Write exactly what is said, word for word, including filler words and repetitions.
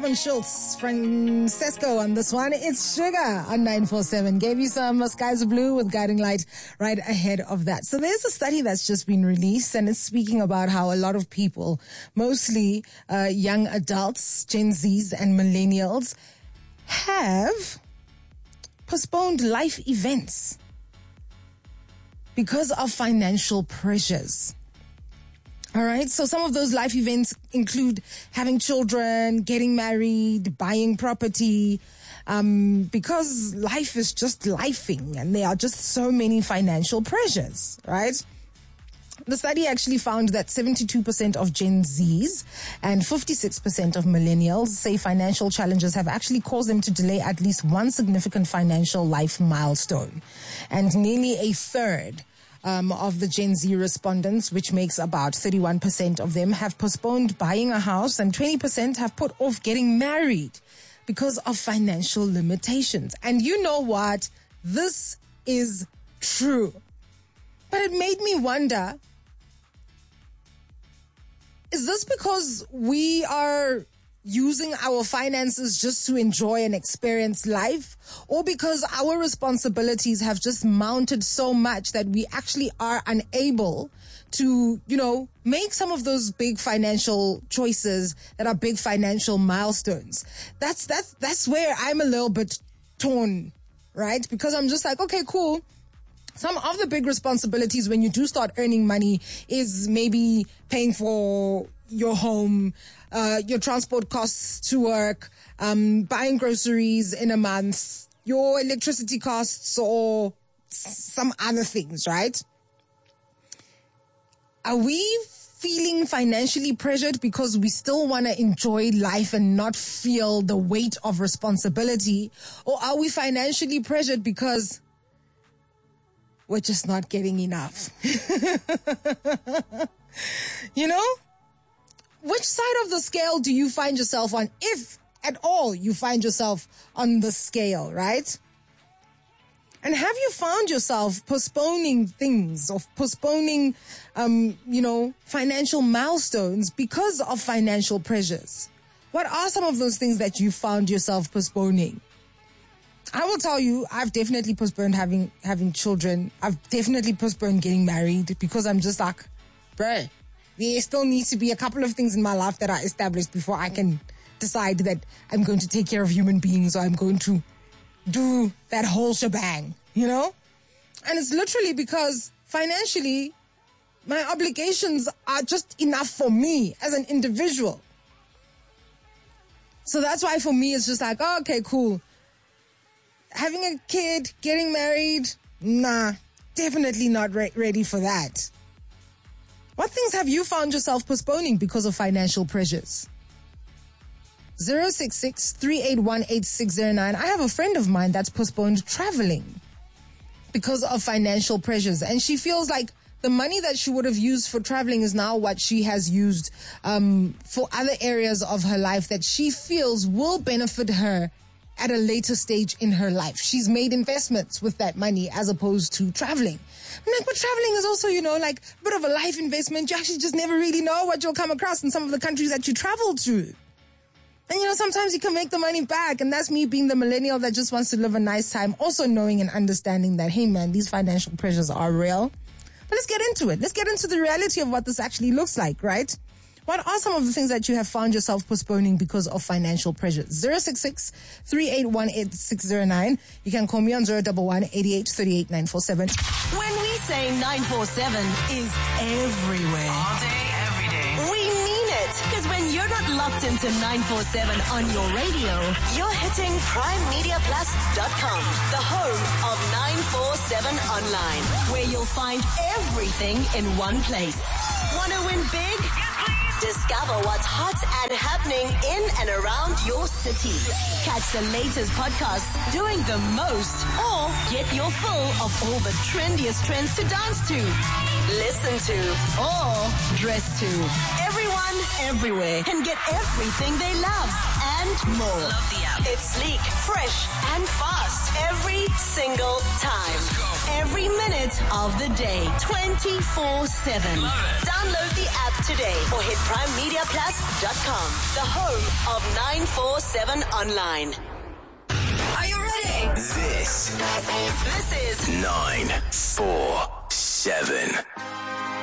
Kevin Schultz, Francesco on this one. It's Sugar on nine four seven. Gave you some Skies of Blue with Guiding Light right ahead of that. So there's a study that's just been released, and it's speaking about how a lot of people, mostly uh, young adults, Gen Zs and millennials, have postponed life events because of financial pressures. All right. So some of those life events include having children, getting married, buying property, um, because life is just lifing and there are just so many financial pressures, right? The study actually found that seventy-two percent of Gen Zs and fifty-six percent of millennials say financial challenges have actually caused them to delay at least one significant financial life milestone. And nearly a third Um, of the Gen Z respondents, which makes about thirty-one percent of them, have postponed buying a house, and twenty percent have put off getting married because of financial limitations. And you know what? This is true. But it made me wonder, is this because we are using our finances just to enjoy and experience life, or because our responsibilities have just mounted so much that we actually are unable to, you know, make some of those big financial choices that are big financial milestones? That's, that's, that's where I'm a little bit torn, right? Because I'm just like, okay, cool. Some of the big responsibilities when you do start earning money is maybe paying for your home, uh, your transport costs to work, um, buying groceries in a month, your electricity costs, or some other things, right? Are we feeling financially pressured because we still want to enjoy life and not feel the weight of responsibility? Or are we financially pressured because we're just not getting enough? You know? Which side of the scale do you find yourself on, if at all you find yourself on the scale, right? And have you found yourself postponing things or postponing, um, you know, financial milestones because of financial pressures? What are some of those things that you found yourself postponing? I will tell you, I've definitely postponed having having children. I've definitely postponed getting married because I'm just like, bruh, there still needs to be a couple of things in my life that are established before I can decide that I'm going to take care of human beings, or I'm going to do that whole shebang, you know? And it's literally because financially, my obligations are just enough for me as an individual. So that's why for me, it's just like, oh, okay, cool. Having a kid, getting married, nah, definitely not re- ready for that. What things have you found yourself postponing because of financial pressures? zero six six, three eight one, eight six zero nine. I have a friend of mine that's postponed traveling because of financial pressures. And she feels like the money that she would have used for traveling is now what she has used um, for other areas of her life that she feels will benefit her at a later stage in her life. She's made investments with that money as opposed to traveling. I'm like, but traveling is also, you know, like a bit of a life investment. You actually just never really know what you'll come across in some of the countries that you travel to. And, you know, sometimes you can make the money back. And that's me being the millennial that just wants to live a nice time. Also knowing and understanding that, hey, man, these financial pressures are real. But let's get into it. Let's get into the reality of what this actually looks like, right? What are some of the things that you have found yourself postponing because of financial pressure? zero six six, three eight one, eight six zero nine. You can call me on zero one one, eight eight three eight, nine four seven. When we say nine four seven is everywhere. All day, every day. We mean it. Because when you're not locked into nine four seven on your radio, you're hitting prime media plus dot com, the home of nine four seven Online, where you'll find everything in one place. Want to win big? Discover what's hot and happening in and around your city. Catch the latest podcasts doing the most, or get your full of all the trendiest trends to dance to, listen to, or dress to. Everyone fun everywhere and get everything they love and more. Love the app. It's sleek, fresh, and fast every single time. Every minute of the day, twenty-four seven. Download the app today or hit prime media plus dot com, the home of nine four seven Online. Are you ready? This This is nine four seven.